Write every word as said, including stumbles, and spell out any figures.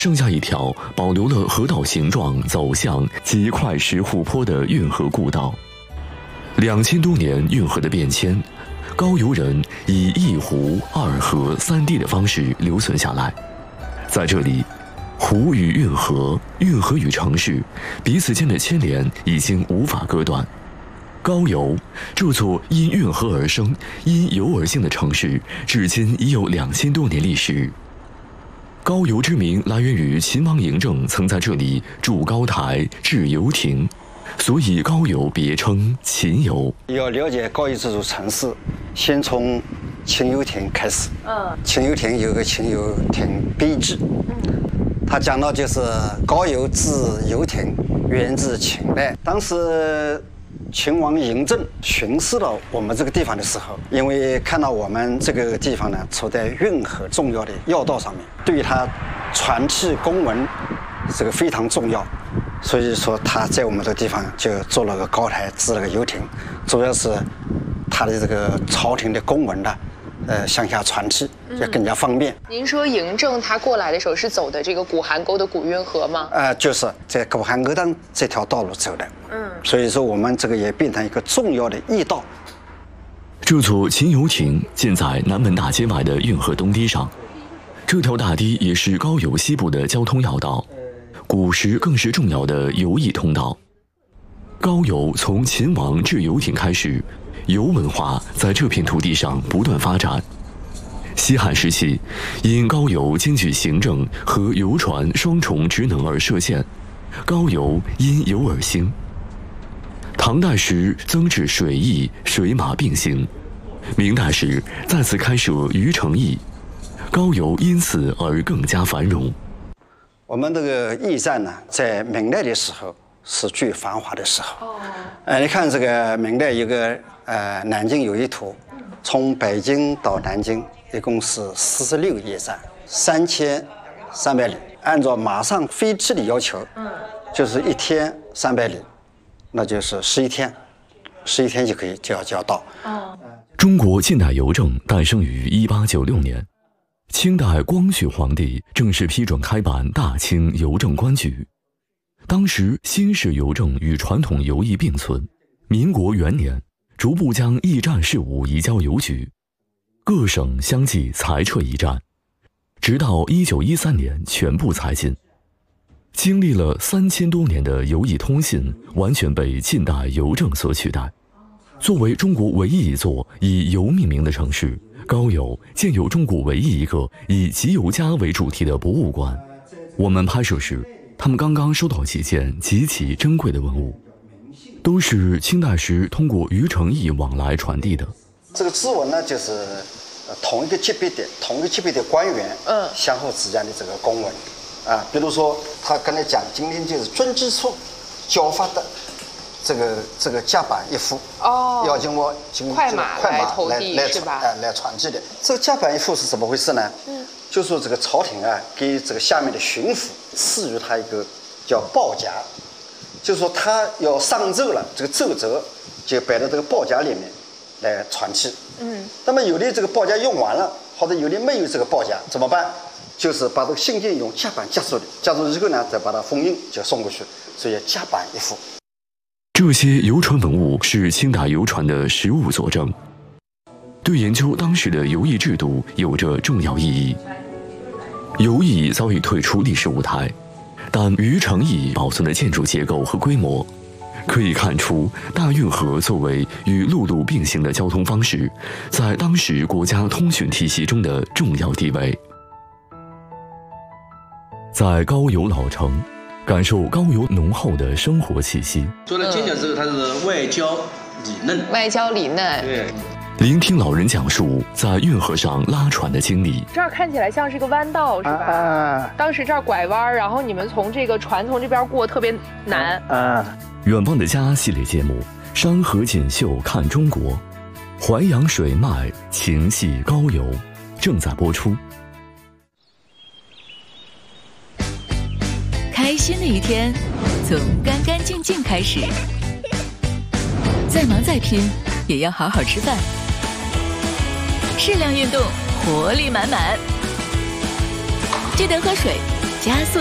剩下一条保留了河道形状、走向及块石湖泊的运河故道。两千多年运河的变迁，高邮人以一湖二河三地的方式留存下来。在这里，湖与运河、运河与城市彼此间的牵连已经无法割断。高邮这座因运河而生、因游而兴的城市，至今已有两千多年历史。高邮之名来源于秦王嬴政曾在这里筑高台、置游亭，所以高邮别称秦邮。 要了解高邮这座城市，先从秦游亭开始。嗯，秦游亭有个秦游亭碑志，他讲到就是高邮至游亭，源自秦代。当时秦王嬴政巡视到我们这个地方的时候，因为看到我们这个地方呢处在运河重要的要道上面，对于他传递公文这个非常重要，所以说他在我们这个地方就做了个高台，置了个游亭，主要是他的这个朝廷的公文呢，呃向下传递就更加方便。 嗯、您说嬴政他过来的时候是走的这个古邗沟的古运河吗？ 呃，就是在古邗沟当这条道路走的。嗯，所以说我们这个也变成一个重要的驿道。 这座秦游亭建在南门大街外的运河东堤上，这条大堤也是高邮西部的交通要道，古时更是重要的游驿通道。高邮从秦王置游亭开始，游文化在这片土地上不断发展。西汉时期，因高邮兼具行政和游船双重职能而设县，高邮因游而兴。唐代时增置水驿，水马并行。明代时再次开设渔城驿，高邮因此而更加繁荣。 我们这个驿站呢，在明代的时候是最繁华的时候。哦。呃，你看这个明代有个呃南京有一图，从北京到南京一共是四十六驿站，三千三百里。按照马上飞机的要求，嗯，就是一天三百里。那就是十一天，十一天就可以就要就要到。哦， 中国近代邮政诞生于一八九六年，清代光绪皇帝正式批准开办大清邮政官局。当时新式邮政与传统邮驿并存。民国元年，逐步将驿站事务移交邮局，各省相继裁撤驿站，直到一九一三年全部裁禁。经历了三千多年的邮驿通信，完全被近代邮政所取代。作为中国唯一一座以邮命名的城市，高邮建有中国唯一一个以集邮家为主题的博物馆。我们拍摄时，他们刚刚收到几件极其珍贵的文物，都是清代时通过渔城驿往来传递的。 这个字文呢，就是同一个级别的同一个级别的官员，嗯，相互之间的这个公文。啊，比如说，他跟他讲，今天就是遵旨处交发的这个这个甲板一副，哦，要经过经快马快马来来是吧？ 哎，来传递的。这个甲板一副是怎么回事呢？嗯，就说这个朝廷啊，给这个下面的巡抚赐予他一个叫报夹，就说他要上奏了，这个奏折就摆到这个报夹里面来传递。嗯，那么有的这个报夹用完了，或者有的没有这个报夹，怎么办？就是把这个信件用夹板夹住的，夹住之后呢，再把它封印，就送过去，所以夹板一副。 这些邮传文物是清代邮传的实物佐证，对研究当时的邮驿制度有着重要意义。邮驿早已退出历史舞台，但渔城驿保存的建筑结构和规模，可以看出大运河作为与陆路并行的交通方式，在当时国家通讯体系中的重要地位。在高邮老城，感受高邮浓厚的生活气息。 做了接下之后，它是外焦里嫩。 外焦里嫩。 对。 聆听老人讲述在运河上拉船的经历。 这儿看起来像是个弯道，是吧？啊。当时这儿拐弯，然后你们从这个船从这边过特别难。 啊。远望的家系列节目，山河锦绣看中国，淮扬水脉情系高邮，正在播出。 开心的一天，从干干净净开始。再忙再拼，也要好好吃饭。适量运动，活力满满。记得喝水， 加速